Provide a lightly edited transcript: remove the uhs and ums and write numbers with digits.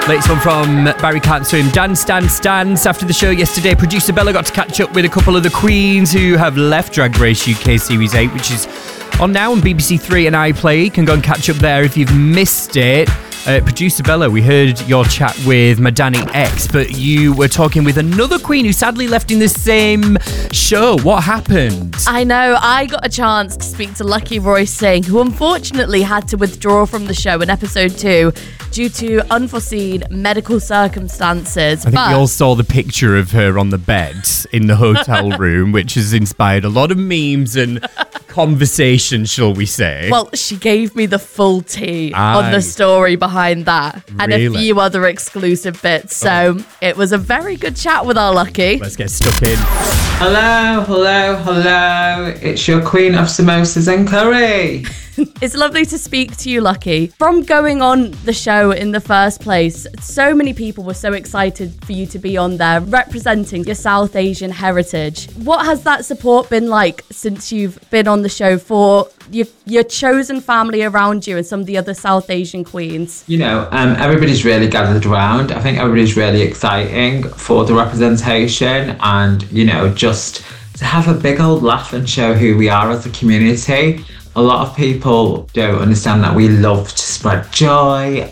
Latest one from Barry Cantor and Dance Dance Dance. After the show yesterday, producer Bella got to catch up with a couple of the queens who have left Drag Race UK Series 8, which is on now on BBC Three and iPlayer. You can go and catch up there if you've missed it. Producer Bella, we heard your chat with Madani X, but you were talking with another queen who sadly left in the same show. What happened? I know, I got a chance to speak to Lucky Roy Singh, who unfortunately had to withdraw from the show in episode 2 due to unforeseen medical circumstances. I think we all saw the picture of her on the bed in the hotel room, which has inspired a lot of memes and conversation, shall we say. Well, she gave me the full tea on the story behind that and a few other exclusive bits. So it was a very good chat with our Lucky. Let's get stuck in. Hello. It's your queen of samosas and curry. It's lovely to speak to you, Lucky. From going on the show in the first place, so many people were so excited for you to be on there representing your South Asian heritage. What has that support been like since you've been on the show for your chosen family around you and some of the other South Asian queens? You know, everybody's really gathered around. I think everybody's really exciting for the representation and, you know, just to have a big old laugh and show who we are as a community. A lot of people don't understand that we love to spread joy